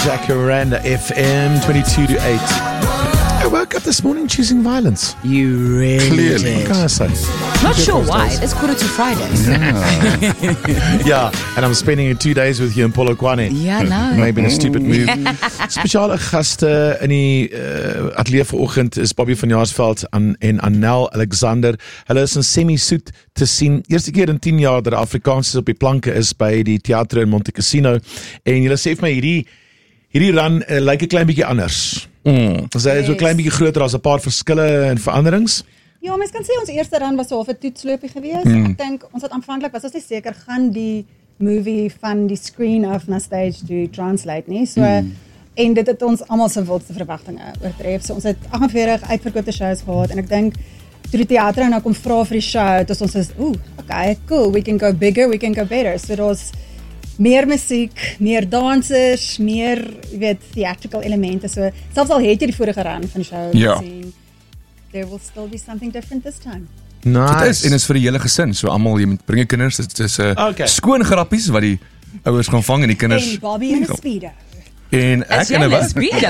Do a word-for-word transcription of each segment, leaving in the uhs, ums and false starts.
Jacaranda F M twenty-two to eight. I woke up this morning choosing violence. You really Clearly. did. What can I say? Not sure why. It's quarter to Friday. Yeah, and I'm spending two days with you in Polokwane. Ja, nou. Maybe a stupid move. Spesiale gaste in die uh, ateljee vanoggend is Bobby van Jaarsveld en, en Anel Alexander. Hulle is in semi-soet te sien. Eerste keer in tien jaar dat Afrikaans op die planke is by die teater in Monte Cassino. En julle sê vir my hierdie hierdie run uh, lyk 'n klein bietjie anders. Mm. Ons sê so 'n klein bietjie groter as 'n paar verskille en veranderings. Ja, mens kan sê ons eerste run was so 'n toetsloopie geweest. Mm. Ek dink ons het aanvanklik was ons nie seker gaan die movie van die screen af na stage toe translate nie. So mm. en dit het ons almal se wildste verwagtinge oortref. So ons het agt en veertig uitverkoopte shows gehad en ek dink toe die teater nou kom vra vir die show, dis ons is ooh, okay, cool, we can go bigger, we can go better. So daar's meer musiek, meer dansers, meer, jy weet, theatrical elemente. So selfs al het jy die vorige run van die show ja. gesien, there will still be something different this time. Nice. Dit is en is vir die hele gesin. So almal jy moet bring jou kinders. Dit is 'n uh, Okay. skoon grappies wat die ouers gaan vang en die kinders. En Bobby in 'n speedo. En ek en 'n wat? Speedo.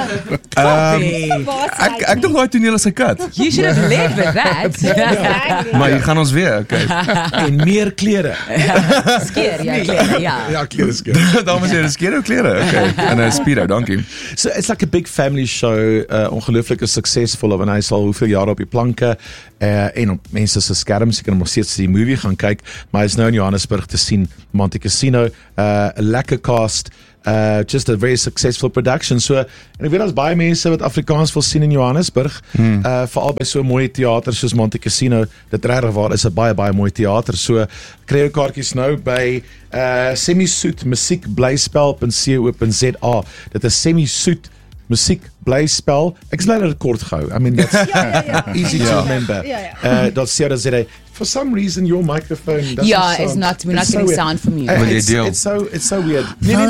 Ehm ek ek dink daai toneel is gekat. You should have led with that. Exactly. Maar hier gaan ons weer, okay. En meer klere. Skeer, ja, klere, ja. Ja, klere skeer. Dames en here, skere klere. Okay. En 'n speedo, dankie. So it's like a big family show, uh, ongelooflik suksesvol, want hy sal hoeveel jare op die planke uh, en op mense se skerms, jy kan nog steeds die movie gaan kyk, maar hy is nou in Johannesburg te sien, Monte Cassino, 'n uh, lekker cast, uh, just a very successful production. So, en ek weet daar's baie mense wat Afrikaans wil sien in Johannesburg, hmm. uh, veral by so 'n mooi teater soos Monte Cassino. Dit regtig waar is 'n baie baie mooi teater. So kry jou kaartjies nou by uh, semi-soet musiek blyspel punt co punt za. Dit is semi-soet musiek blyspel. Ek sal dit kort gehou. I mean that's Ja, ja, ja. easy to Ja. remember. Ja, ja. Uh, .co.za. For some reason your microphone doesn't Yeah, sound, it's not- we're not it's getting weird. sound from you. Uh, Wil jy it's, deel? it's so it's so weird.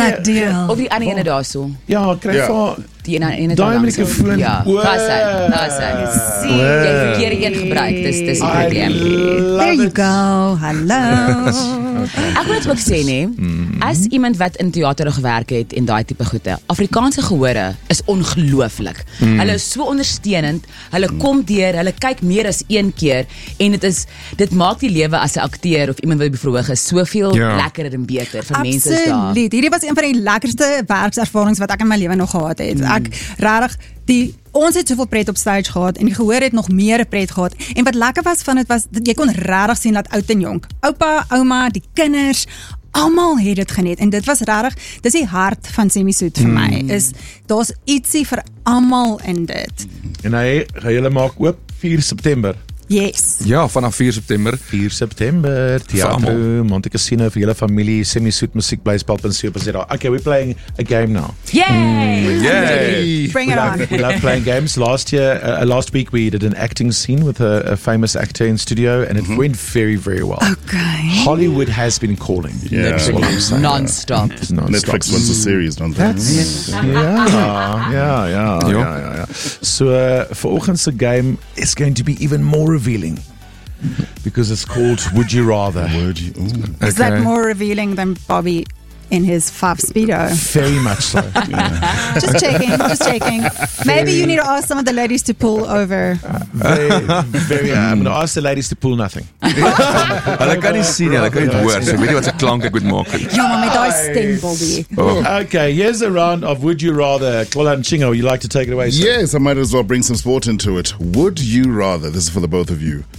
Of die ander ene daarso. Ja, kry Ja. vir Die ene ene daai daar langs. microfoon. Ja, O, daar's hy. Daar's hy. Sien, Jy het die verkeerde een gebruik. Dis dis die I probleem. love There you it. go. Hello. Ek wil dit ook sê nee, as iemand wat in teater gewerk het en daai tipe goede, Afrikaanse gehore is ongelooflik. Mm. Hulle is so ondersteunend, hulle kom deur, hulle kyk meer as een keer en dit is dit maak die lewe as 'n akteur of iemand wat op die verhoog is soveel Ja. lekkerder en beter vir mense is daar. Absoluut. Hierdie was een van die lekkerste werkservarings wat ek in my lewe nog gehad het. Mm. Ek regtig die ons het soveel pret op stage gehad en die gehoor het nog meer pret gehad. En wat lekker was van dit was dat jy kon regtig sien dat oud en jonk, oupa, ouma, die kinders, almal het dit geniet en dit was regtig, dis die hart van semi-soet vir my. Is daar's ietsie vir almal in dit. En hy gaan julle maak oop vier September. Yes. Ja, vanaf vier September. vier September, Teatro, almal. Monte Cassino vir julle familie, semi-soet musiek blyspel punt co punt za. Okay, we're playing a game now. Yay! Yay! Bring We it love, on. we love playing games. Last year, uh, last week we did an acting scene with a, a famous actor in studio, and it mm-hmm. went very, very well. Okay. Hollywood has been calling. Yeah. That's what I'm saying. Non-stop. It's non-stop. Netflix wants a series, don't they? That's yeah, yeah, yeah, yeah, yeah, yeah. So uh, vanoggend se game is going to be even more revealing because it's called Would You Rather. Would you? Ooh. Is that more revealing than Bobby in his five speedo? Very much so. Just checking, just checking. Maybe you need to ask some of the ladies to pull over. Very, very. Uh, I'm going to ask the ladies to pull nothing. Hulle kan nie sien nie, hulle kan nie hoor. So ek weet nie wat se klank ek moet maak nie. Ja, maar met daai stem, Bobby. Oh. Okay, here's a round of Would You Rather. Kolan Chingo, would you like to take it away, sir? Yes, I might as well bring some sport into it. Would you rather, this is for the both of you,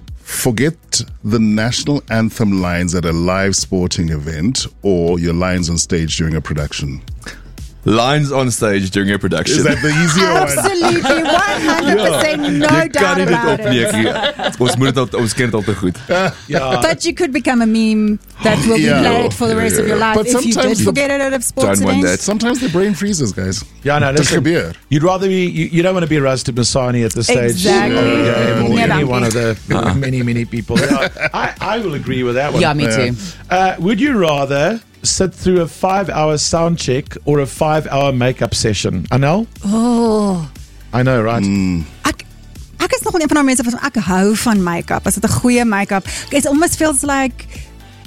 forget the national anthem lines at a live sporting event or your lines on stage during a production? Lines on stage during a production. Is that the easier one? Absolutely, one hundred percent, no Jy kan doubt nie dit about opneek it. nie. Ons moet dit al, ons ken dit al te goed. Yeah. But you could become a meme that will be Yeah. played for the rest of your life But if you sometimes did the- forget it at a sports Don't want event. that. Sometimes the brain freezes, guys. Yeah, no, Dit listen, gebeur. you'd rather be, you, you don't want to be Rusty Bassani at this stage. Exactly. Or, yeah, or Nee, any dankie. one of the many, many people. Yeah, I, I will agree with that one. Ja, me too. Uh, would you rather sit through a five-hour sound check or a five-hour makeup session? Anel? Oh, I know, right? ek ek is nog een van daai mense wat ek hou van make-up. As dit 'n goeie make-up, it almost feels like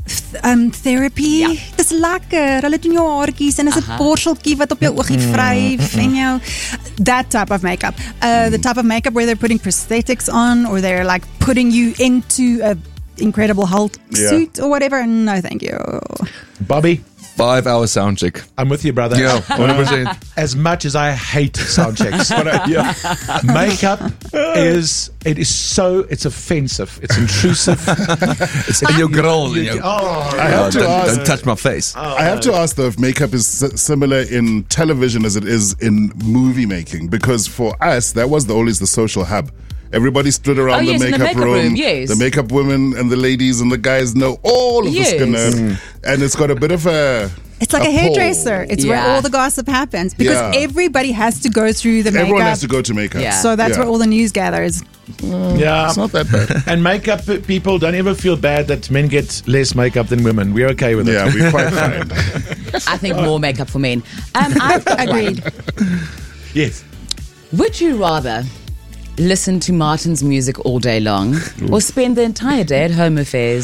th- um, therapy. Ja. Dis lekker. Hulle doen jou haartjies en is 'n Aha. borseltjie wat op jou oogie vryf en jou that type of makeup. Uh, the type of makeup where they're putting prosthetics on or they're like putting you into a Incredible Hulk Yeah. suit or whatever. No, thank you. Bobby, Five hour sound check. I'm with you, brother. Yeah, one hundred percent. As much as I hate sound checks, but I, yeah, makeup is it is so it's offensive, it's intrusive. It's in your grill. You- you know. oh, I have to don't, ask. don't touch my face. I have to ask though if makeup is s- similar in television as it is in movie making, because for us that was the, always the social hub. Everybody stood around Oh, the yes, in the makeup, makeup room. room, yes. The makeup women and the ladies and the guys know all of Yes. the skinner, and it's got a bit of a. It's like a, pole. hairdresser. It's where Yeah. all the gossip happens because Yeah. everybody has to go through the Everyone makeup. has to go to makeup. Yeah. So that's Yeah. where all the news gathers. yeah. It's not that bad. And makeup people don't ever feel bad that men get less makeup than women. We're okay with it. Yeah, we're quite fine. I think more makeup for men. Um, I've got one. Agreed. Yes. Would you rather listen to Martin's music all day long or spend the entire day at Home Affairs?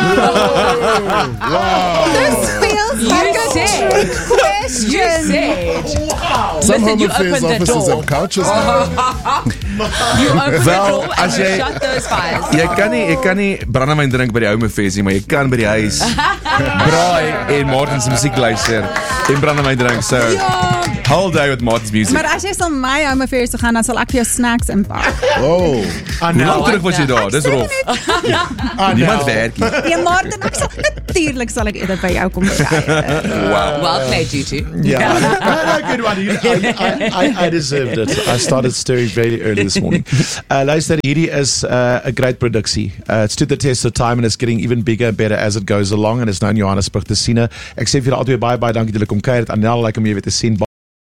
This feels like a said. trick You question. said. Some Listen, home you affairs opened the offices door. have couches now. You open Wel, the door and as you jy- shut those fires. Jy kan nie jy kan nie brandewyn drink by die Home Affairs nie, maar jy kan by die huis braai en Martin se musiek luister en brandewyn drink. So, whole day with Martin's music. Maar as jy sal my home affairs toe gaan, dan sal ek vir jou snacks inpak. Oh, I Hoe know. lank terug was jy daar? Dis rof. I Niemand know. werk nie. Ja, Martin, ek sal natuurlik sal ek eerder by jou kom kuier. Wow. Well played, you two. Yeah, no, no, good one. You- I, I, I, I deserved it. I started stirring very early this morning. Uh, luister, hierdie is uh, a great produksie. Uh, it's to the test of time and it's getting even bigger and better as it goes along and it's nou in Johannesburg te sien. Ek sê vir julle altyd baie baie dankie dat julle kom kuier. Dit Anel like om jy weer te sien.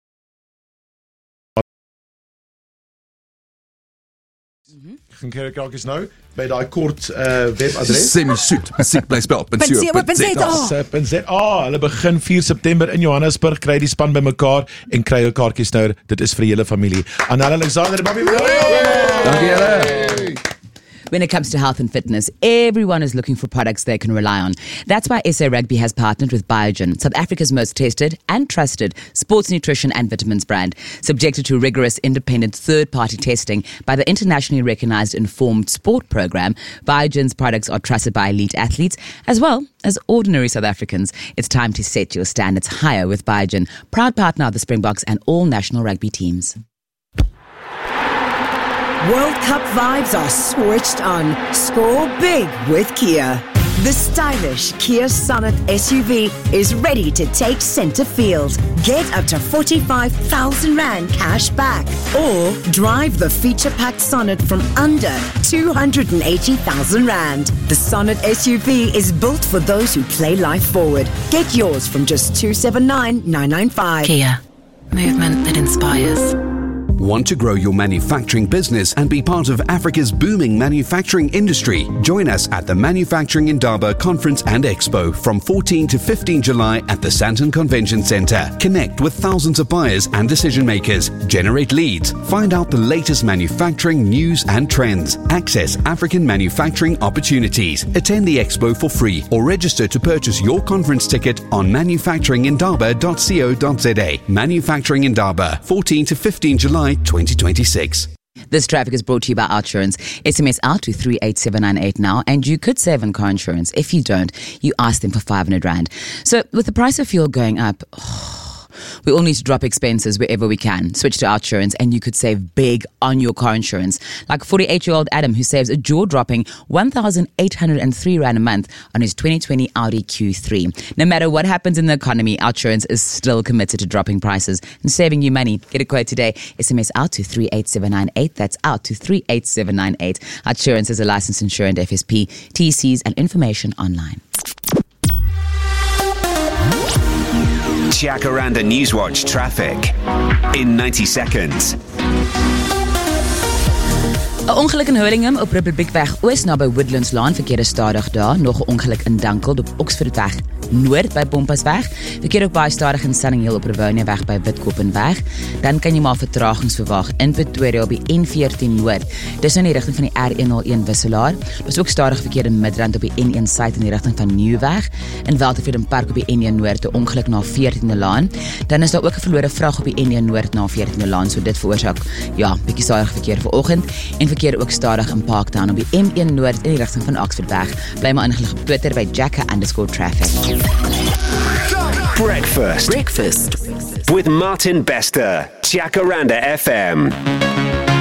Gaan kyk rakies nou by daai kort uh, webadres. Semi-suit. Musiekblyspel. Punt C O punt Z A. Sip.z. Ah, hulle begin vier September in Johannesburg. Kry die span bymekaar en kry jou kaartjies nou. Dit is vir die hele familie. Anel Alexander, Bobby. Dankie julle. When it comes to health and fitness, everyone is looking for products they can rely on. That's why S A Rugby has partnered with Biogen, South Africa's most tested and trusted sports nutrition and vitamins brand. Subjected to rigorous independent third-party testing by the internationally recognized Informed Sport program, Biogen's products are trusted by elite athletes as well as ordinary South Africans. It's time to set your standards higher with Biogen, proud partner of the Springboks and all national rugby teams. World Cup vibes are switched on. Score big with Kia. The stylish Kia Sonet S U V is ready to take center field. Get up to forty-five thousand rand cash back. Or drive the feature-packed Sonet from under two hundred eighty thousand rand. The Sonet S U V is built for those who play life forward. Get yours from just two seven nine nine nine five. Kia. Movement that inspires. Want to grow your manufacturing business and be part of Africa's booming manufacturing industry? Join us at the Manufacturing Indaba Conference and Expo from fourteenth to fifteenth July at the Sandton Convention Centre. Connect with thousands of buyers and decision makers. Generate leads. Find out the latest manufacturing news and trends. Access African manufacturing opportunities. Attend the expo for free or register to purchase your conference ticket on manufacturing indaba dot co dot za. Manufacturing Indaba, fourteenth to fifteenth July twenty twenty-six. This traffic is brought to you by Outsurance. S M S out to three eight seven nine eight now, and you could save on car insurance. If you don't, you ask them for five hundred rand. So with the price of fuel going up, oh, we all need to drop expenses wherever we can. Switch to Outsurance and you could save big on your car insurance. Like forty-eight-year-old Adam who saves a jaw-dropping one thousand eight hundred three rand a month on his twenty twenty Audi Q three. No matter what happens in the economy, Outsurance is still committed to dropping prices and saving you money. Get a quote today. S M S out to three eight seven nine eight. That's out to three eight seven nine eight. Outsurance is a licensed insurance F S P. T Cs and information online. Jacaranda Newswatch traffic in ninety seconds. 'n Ongeluk in Hurlingham op Republiekweg Oos naby Woodlands Laan, verkeer is stadig daar. Nog 'n ongeluk in Dunkeld op Oxfordweg Noord by Bompasweg. Verkeer ook baie stadig in Sunning Hill op Rivonia weg by Witkopenweg. Dan kan jy maar vertragings verwag in Pretoria op die N veertien Noord. Dis in die rigting van die R honderdeen Wisselaar. Dis ook stadig verkeer in Midrand op die N een Suid in die rigting van Nieuwweg. In Weltevreden Park op die N een Noord, 'n ongeluk na veertiende Laan. Dan is daar ook 'n verlore vrag op die N een Noord na veertiende Laan, so dit veroorsaak ja, bietjie stadig verkeer vanoggend en verkeer ook stadig in Parktown op die M een Noord in die rigting van Oxfordweg. Bly maar ingelig op Twitter by Jacka underscore traffic. Breakfast. Breakfast. With Martin Bester. Jacaranda F M.